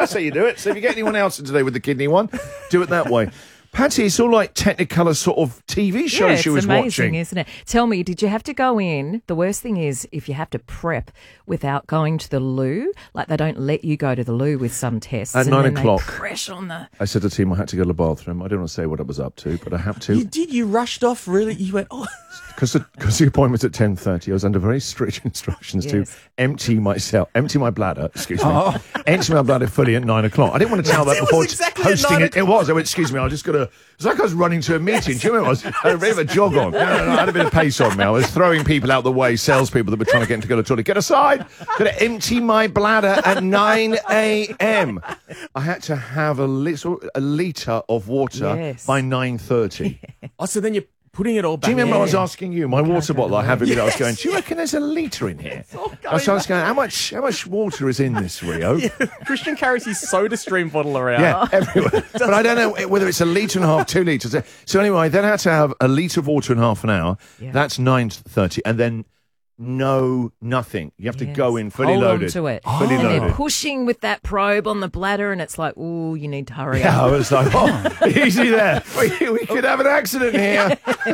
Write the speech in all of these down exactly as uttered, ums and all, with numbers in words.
That's how you do it. So if you get anyone else in today with the kidney one, do it that way. Patty, it's all like Technicolor sort of T V show yeah, she was watching. It's amazing, isn't it? Tell me, did you have to go in? The worst thing is if you have to prep without going to the loo, like they don't let you go to the loo with some tests. At and nine then o'clock. They press on the... I said to the team I had to go to the bathroom. I don't want to say what I was up to, but I have to. You did? You rushed off, really? You went, oh... Because the, the appointment's at ten thirty, I was under very strict instructions yes. to empty myself, empty my bladder, excuse me, oh. empty my bladder fully at nine o'clock. I didn't want to tell that before exactly hosting it. It was. I went, excuse me, I just got to... It's like I was running to a meeting. Do you remember? I, was, I had a bit of a jog on. No, no, no, I had a bit of pace on me. I was throwing people out the way, salespeople that were trying to get into the toilet. Get aside! Got to empty my bladder at nine a.m. I had to have a, little, a litre of water yes. by nine thirty. Oh, so then you're putting it all back. Do you remember yeah. I was asking you, my water bottle, I have it, yes. I was going, do you reckon there's a litre in here? I was, I was going, how much how much water is in this, Rio? Yeah. Christian carries his soda stream bottle around. Yeah, everywhere. But I don't know whether it's a litre and a half, two litres. So anyway, I then had to have a litre of water in half an hour. Yeah. That's nine thirty. And then no, nothing. You have to yes. go in fully Hold loaded. On to it. Oh. Fully and loaded. they're pushing with that probe on the bladder, and it's like, ooh, you need to hurry yeah, up. I was like, oh, easy there. We, we could have an accident here.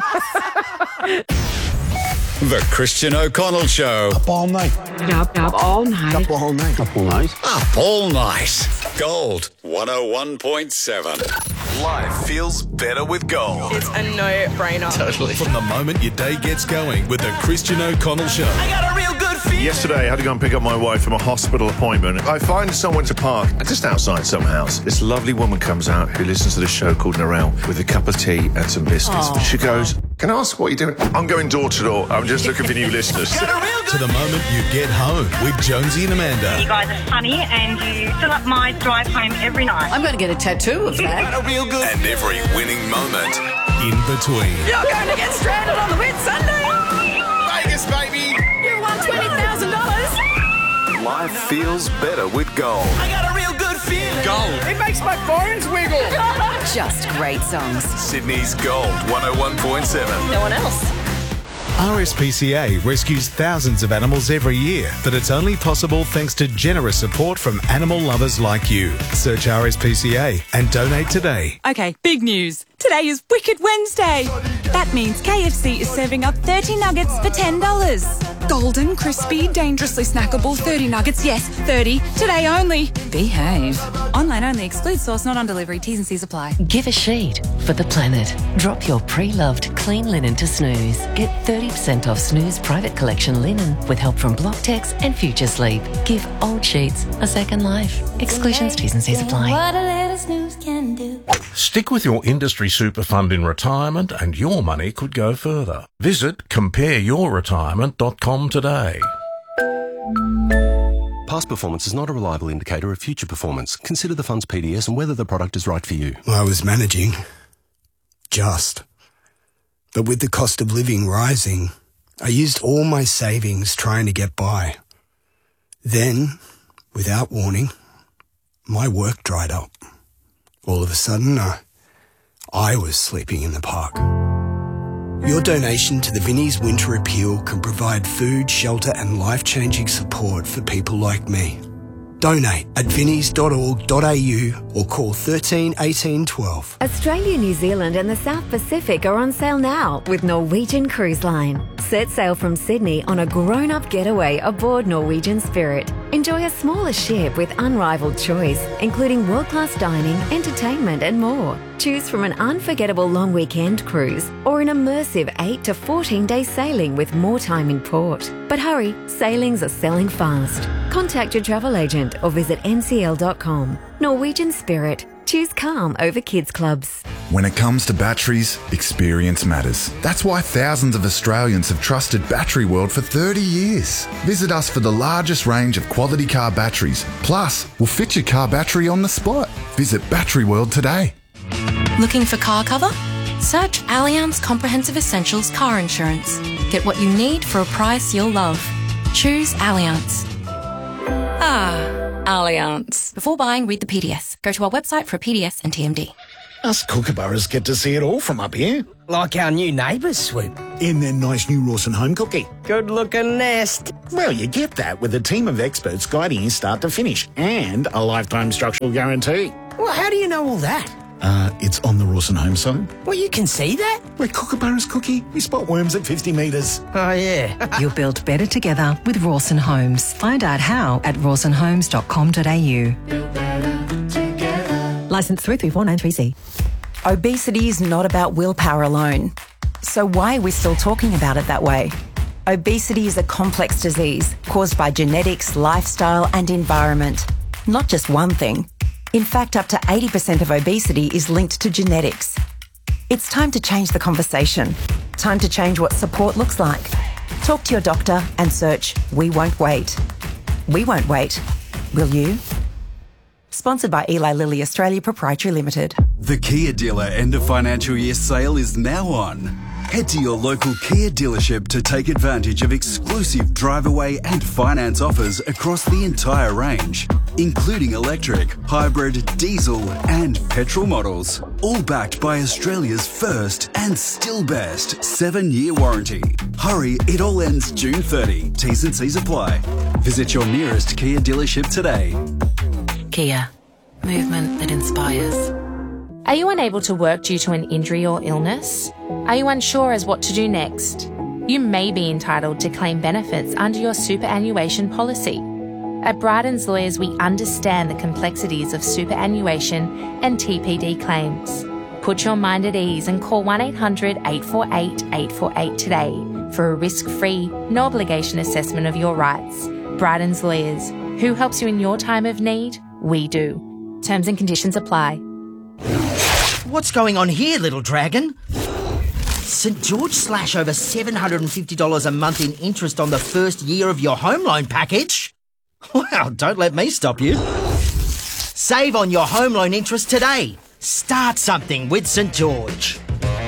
The Christian O'Connell Show. Up all night. Up, up all night. Up all night. Up all night. Up all night. Gold one oh one point seven. Life feels better with Gold. It's a no-brainer. Totally. From the moment your day gets going with the Christian O'Connell Show. I got a real good feeling. Yesterday, I had to go and pick up my wife from a hospital appointment. I find someone to park just outside some house. This lovely woman comes out who listens to the show called Narelle with a cup of tea and some biscuits. Aww. She goes, can I ask what you're doing? I'm going door to door. I'm just looking for new listeners. To the moment you get home with Jonesy and Amanda. You guys are funny and you fill up my drive home every night. I'm going to get a tattoo of that. Got a real good and every winning moment in between. You're going to get stranded on the Whit Sunday. Vegas, baby. You won twenty thousand dollars. Life feels better with Gold. I got a real good feeling. Gold. It makes my bones wiggle. Just great songs. Sydney's Gold one oh one point seven. No one else. R S P C A rescues thousands of animals every year, but it's only possible thanks to generous support from animal lovers like you. Search R S P C A and donate today. Okay, big news. Today is Wicked Wednesday. That means K F C is serving up thirty nuggets for ten dollars. Golden, crispy, dangerously snackable thirty nuggets. Yes, thirty. Today only. Behave. Online only. Excludes source, not on delivery. T's and C's apply. Give a sheet for the planet. Drop your pre-loved clean linen to Snooze. Get thirty percent off Snooze Private Collection linen with help from Blocktex and Future Sleep. Give old sheets a second life. Exclusions, T's and C's apply. What a little snooze can do. Stick with your industry super fund in retirement and your money could go further. Visit compare your retirement dot com today. Past performance is not a reliable indicator of future performance. Consider the fund's P D S and whether the product is right for you. I was managing. Just. But with the cost of living rising, I used all my savings trying to get by. Then, without warning, my work dried up. All of a sudden, uh, I was sleeping in the park. Your donation to the Vinnie's Winter Appeal can provide food, shelter and life-changing support for people like me. Donate at vinnies dot org dot a u or call thirteen eighteen twelve. Australia, New Zealand and the South Pacific are on sale now with Norwegian Cruise Line. Set sail from Sydney on a grown-up getaway aboard Norwegian Spirit. Enjoy a smaller ship with unrivaled choice, including world-class dining, entertainment and more. Choose from an unforgettable long weekend cruise or an immersive eight to fourteen day sailing with more time in port. But hurry, sailings are selling fast. Contact your travel agent or visit n c l dot com. Norwegian Spirit. Choose calm over kids clubs. When it comes to batteries, experience matters. That's why thousands of Australians have trusted Battery World for thirty years. Visit us for the largest range of quality car batteries. Plus, we'll fit your car battery on the spot. Visit Battery World today. Looking for car cover? Search Allianz Comprehensive Essentials Car Insurance. Get what you need for a price you'll love. Choose Allianz. Ah, Allianz. Before buying, read the P D S. Go to our website for a P D S and T M D. Us kookaburras get to see it all from up here. Like our new neighbours, Swoop. In their nice new Rawson home cookie. Good-looking nest. Well, you get that with a team of experts guiding you start to finish and a lifetime structural guarantee. Well, how do you know all that? Uh, it's on the Rawson home site. Well, you can see that? We're kookaburras cookie. We spot worms at fifty metres. Oh, yeah. You'll build better together with Rawson Homes. Find out how at rawson homes dot com dot a u. Licence three three four nine three C. Obesity is not about willpower alone. So why are we still talking about it that way? Obesity is a complex disease caused by genetics, lifestyle and environment. Not just one thing. In fact, up to eighty percent of obesity is linked to genetics. It's time to change the conversation. Time to change what support looks like. Talk to your doctor and search We Won't Wait. We won't wait. Will you? Sponsored by Eli Lilly Australia Proprietary Limited. The Kia dealer end of financial year sale is now on. Head to your local Kia dealership to take advantage of exclusive drive-away and finance offers across the entire range, including electric, hybrid, diesel and petrol models. All backed by Australia's first and still best seven-year warranty. Hurry, it all ends June thirtieth. T's and C's apply. Visit your nearest Kia dealership today. Kia. Movement that inspires. Are you unable to work due to an injury or illness? Are you unsure as what to do next? You may be entitled to claim benefits under your superannuation policy. At Bryden's Lawyers, we understand the complexities of superannuation and T P D claims. Put your mind at ease and call one eight hundred eight four eight eight four eight today for a risk-free, no-obligation assessment of your rights. Bryden's Lawyers. Who helps you in your time of need? We do. Terms and conditions apply. What's going on here, little dragon? St George slash over seven hundred fifty dollars a month in interest on the first year of your home loan package? Well, don't let me stop you. Save on your home loan interest today. Start something with St George.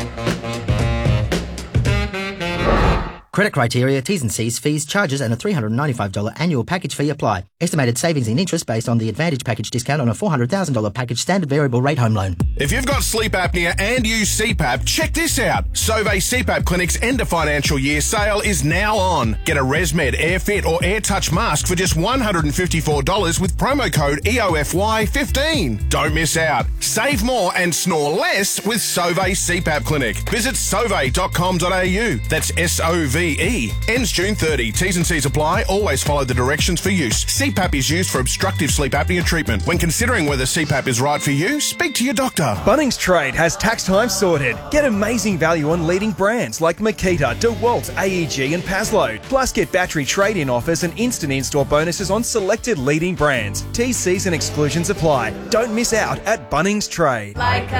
Credit criteria, T's and C's, fees, charges and a three hundred ninety-five dollars annual package fee apply. Estimated savings in interest based on the Advantage package discount on a four hundred thousand dollars package standard variable rate home loan. If you've got sleep apnea and use C PAP, check this out. Sauvé C PAP Clinic's end of financial year sale is now on. Get a ResMed AirFit or AirTouch mask for just one hundred fifty-four dollars with promo code E O F Y fifteen. Don't miss out. Save more and snore less with Sauvé C PAP Clinic. Visit sauve dot com dot a u. That's S O V E. Ends June thirtieth. T's and C's apply. Always follow the directions for use. C PAP is used for obstructive sleep apnea treatment. When considering whether C PAP is right for you, speak to your doctor. Bunnings Trade has tax time sorted. Get amazing value on leading brands like Makita, DeWalt, A E G and Pasload. Plus get battery trade-in offers and instant in-store bonuses on selected leading brands. T's, C's and exclusions apply. Don't miss out at Bunnings Trade. Like